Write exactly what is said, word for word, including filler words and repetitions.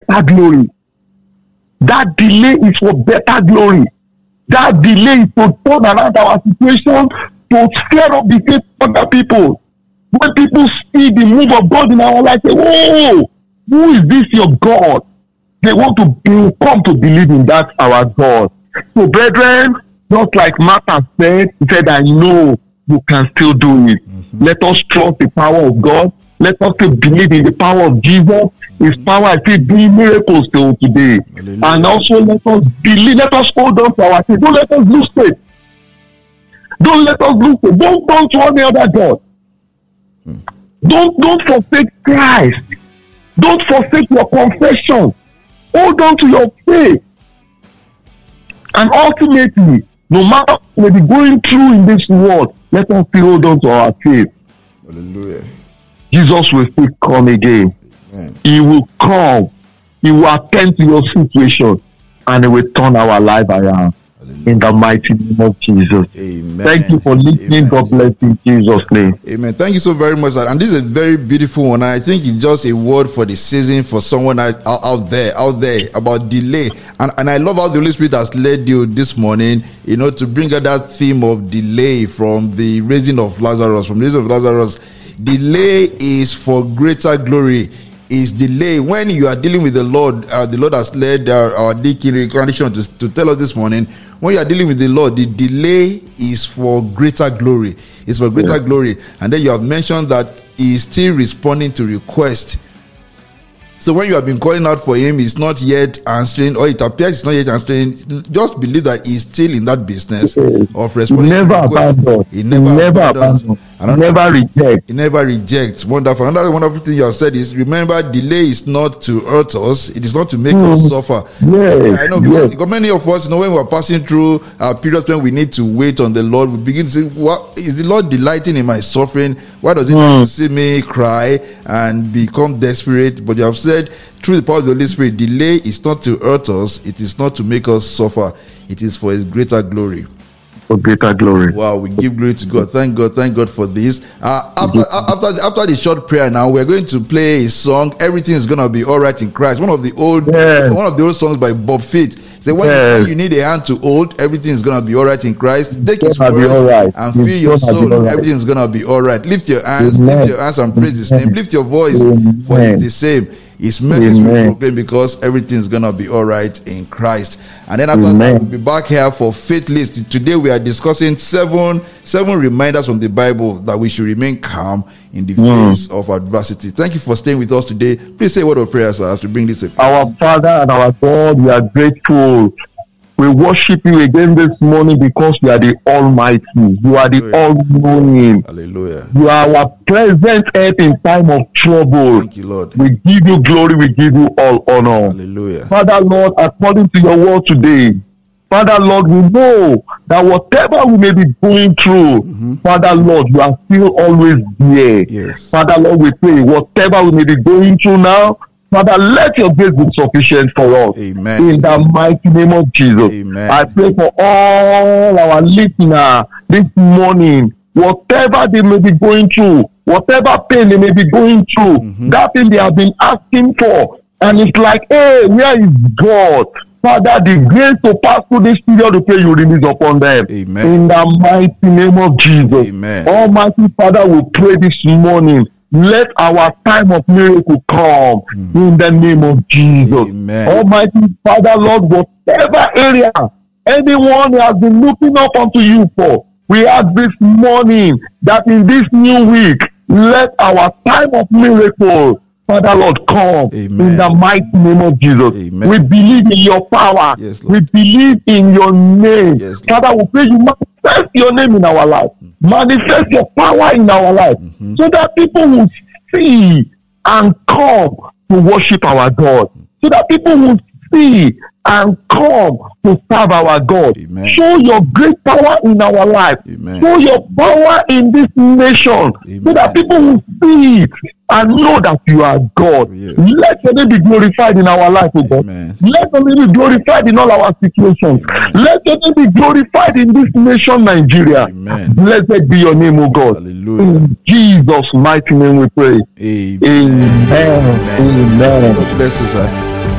better glory. That delay is for better glory. That delay is to turn around our situation, to stir up the faith of other people. When people see the move of God in our life, say, "Whoa, who is this your God?" They want to be, come to believe in that our God. So, brethren, just like Martha said, he said, "I know you can still do it." Mm-hmm. Let us trust the power of God. Let us still believe in the power of Jesus. His power is still doing miracles till today. Hallelujah. And also let us believe, let us hold on to our faith. Don't let us lose faith. Don't let us lose faith. Don't turn to any other God. Hmm. Don't don't forsake Christ. Don't forsake your confession. Hold on to your faith. And ultimately, no matter what we're going through in this world, let us still hold on to our faith. Hallelujah. Jesus will still come again. Amen. He will come. He will attend to your situation, and he will turn our life around. Hallelujah. In the mighty name of Jesus. Amen. Thank you for listening. Amen. God bless you in Jesus' name. Amen. Thank you so very much. And this is a very beautiful one. I think it's just a word for the season for someone out, out there, out there about delay. And, and I love how the Holy Spirit has led you this morning, you know, to bring out that theme of delay from the raising of Lazarus, from the raising of Lazarus. Delay is for greater glory. Is delay when you are dealing with the Lord. Uh, the Lord has led uh, our deacon incarnation to, to tell us this morning. When you are dealing with the Lord, the delay is for greater glory. It's for greater yeah. glory. And then you have mentioned that He is still responding to requests. So when you have been calling out for Him, He's not yet answering, or it appears He's not yet answering. Just believe that He's still in that business of responding. He never abandons. He never, he never abandons. abandons. He never rejects. He never rejects. Wonderful. Another wonderful thing you have said is, remember, delay is not to hurt us. It is not to make mm. us suffer. Yes. Yeah, I know because, yes. because many of us, you know, when we are passing through uh, periods when we need to wait on the Lord, we begin to say, "What is the Lord delighting in my suffering? Why does He mm. need to see me cry and become desperate?" But you have said, through the power of the Holy Spirit, delay is not to hurt us. It is not to make us suffer. It is for His greater glory. For greater glory. Wow, we give glory to God. Thank God, thank God for this. Uh, after after after the short prayer, now we're going to play a song. Everything is gonna be all right in Christ. One of the old, yes. one of the old songs by Bob Fit. Say when, yes. when you need a hand to hold, everything is gonna be all right in Christ. Take His word right. and feel it's your soul. Right. Everything is gonna be all right. Lift your hands, Amen. lift your hands and praise His name. Lift your voice, Amen. for He is the same. His message will proclaim, because everything is gonna be all right in Christ. And then after Amen. that, we'll be back here for Faith List. Today we are discussing seven seven reminders from the Bible that we should remain calm in the mm. face of adversity. Thank you for staying with us today. Please say a word of prayer, sir, as we bring this to close. Our Father and our God, we are grateful. We worship you again this morning because you are the Almighty. You are the All-Knowing. Hallelujah. You are our present help in time of trouble. Thank you, Lord. We give you glory. We give you all honor. Hallelujah. Father, Lord, according to your word today, Father, Lord, we know that whatever we may be going through, mm-hmm. Father, Lord, you are still always there. Yes. Father, Lord, we pray whatever we may be going through now, Father, let your grace be sufficient for us. Amen. In the mighty name of Jesus. Amen. I pray for all our listeners this morning, whatever they may be going through, whatever pain they may be going through, mm-hmm. that thing they have been asking for, and it's like, hey, where is God? Father, the grace to pass through this period of prayer you release upon them. Amen. In the mighty name of Jesus. Amen. Almighty Father, we pray this morning, let our time of miracle come mm. in the name of Jesus. Amen. Almighty Father, Lord, whatever area anyone has been looking up unto you for, we ask this morning that in this new week, let our time of miracle, Father, Lord, come. Amen. In the mighty name of Jesus. Amen. We believe in your power. Yes, we believe in your name. Yes, Father, we pray you manifest your name in our life. Mm-hmm. Manifest your power in our life. Mm-hmm. So that people will see and come to worship our God. So that people will see and come to serve our God. Amen. Show your great power in our life. Amen. Show your power in this nation. Amen. So that people will see it and know that you are God. Yes. Let your name be glorified in our life, O God. Amen. Let your name be glorified in all our situations. Amen. Let your name be glorified in this nation, Nigeria. Amen. Blessed be your name, O God. Hallelujah. In Jesus' mighty name we pray. Amen. Amen. Amen. Amen. God bless you, sir.